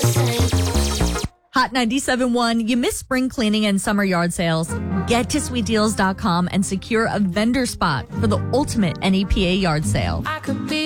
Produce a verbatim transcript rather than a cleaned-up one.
Hot ninety-seven point one, you miss spring cleaning and summer yard sales? Get to sweet deals dot com and secure a vendor spot for the ultimate N E P A yard sale. I could be